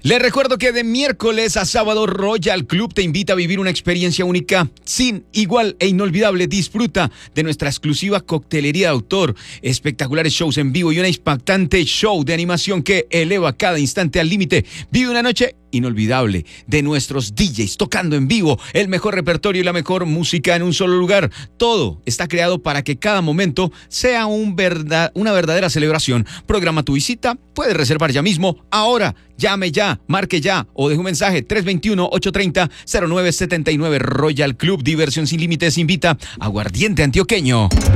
Les recuerdo que de miércoles a sábado Royal Club te invita a vivir una experiencia única, sin igual e inolvidable. Disfruta de nuestra exclusiva coctelería de autor, espectaculares shows en vivo y una impactante show de animación que eleva cada instante al límite. Vive una noche inolvidable de nuestros DJs tocando en vivo el mejor repertorio y la mejor música en un solo lugar. Todo está creado para que cada momento sea una verdadera celebración. Programa tu visita, puedes reservar ya mismo, ahora, llame ya, marque ya o deje un mensaje 321-830-0979. Royal Club, diversión sin límites, invita Aguardiente Antioqueño.